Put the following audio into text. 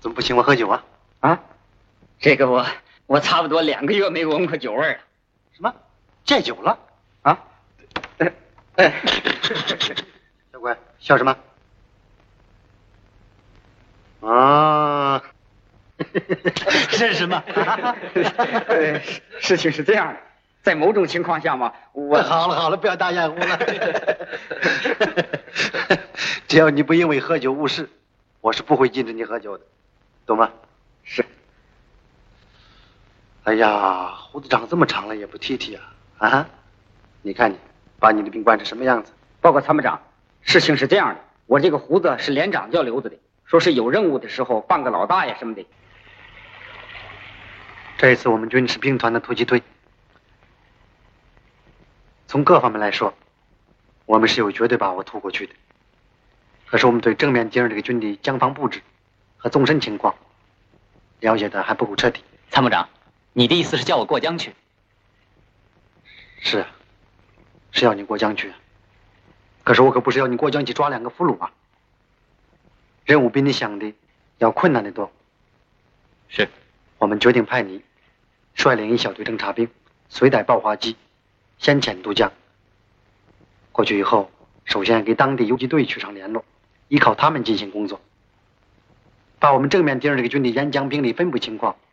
怎么不请我喝酒啊？ 啊，这个我差不多2个月没闻过酒味了。 什么？戒酒了？ 啊？ 小鬼，笑什么？啊？ 是什么？事情是这样的，在某种情况下嘛， 好了，不要打掩护了。只要你不因为喝酒误事，我是不会禁止你喝酒的，懂吗？ 是。 哎呀，胡子长这么长了也不剃剃啊！啊，你看你，把你的病惯成什么样子？ 报告参谋长，事情是这样的，我这个胡子是连长叫留着的，说是有任务的时候扮个老大爷什么的。 这一次我们军是兵团的突击队，从各方面来说，我们是有绝对把握突过去的。可是我们对正面敌人这个军的将防布置和纵深情况了解的还不够彻底。 参谋长，你的意思是叫我过江去？ 是啊，是要你过江去。可是我可不是要你过江去抓2个俘虏啊。任务比你想的要困难得多。 是， 我们决定派你率领一小队侦察兵，随带爆花机，先遣渡江。过去以后，首先给当地游击队取上联络，依靠他们进行工作，把我们正面敌人这个军的沿江兵力分布情况